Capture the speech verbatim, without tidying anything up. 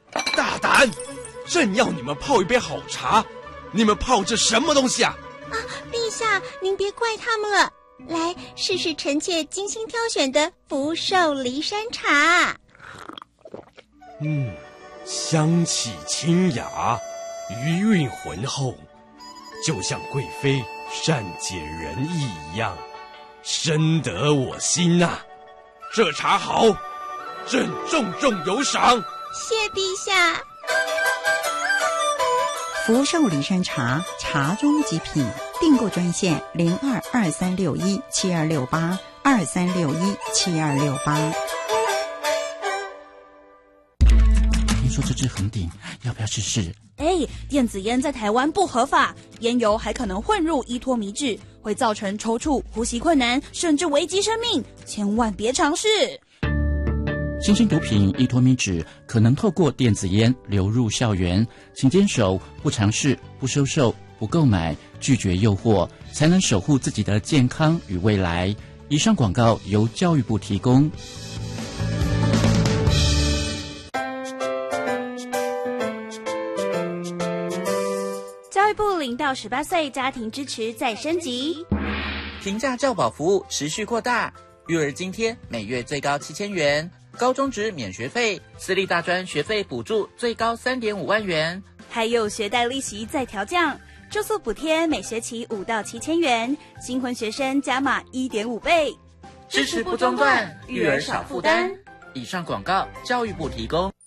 大胆！正要你们泡一杯好茶，你们泡这什么东西啊？ 啊，陛下，您别怪他们了。来，试试臣妾精心挑选的福寿梨山茶。 嗯，香气清雅，余韵浑厚，就像贵妃善解人意一样，深得我心啊！这茶好，朕重重有赏。 谢陛下。 福寿梨山茶，茶中极品。订购专线零二二三六一七二六八二三六一七二六八。 听说这支粉饼要不要试试？ 哎，电子烟在台湾不合法，烟油还可能混入依托醚质，会造成抽搐、呼吸困难，甚至危及生命，千万别尝试。 新兴毒品依托醚质可能透过电子烟流入校园，请坚守不尝试、不收受、不购买，拒绝诱惑，才能守护自己的健康与未来。以上广告由教育部提供。 教育部零到十八岁家庭支持再升级， 平价教保服务持续扩大，育儿津贴每月最高七千元，高中职免学费，私立大专学费补助最高三点五万元， 还有学贷利息再调降。住宿补贴每学期五到七千元，新婚学生加码一点五倍， 支持不中断，育儿少负担。以上广告，教育部提供。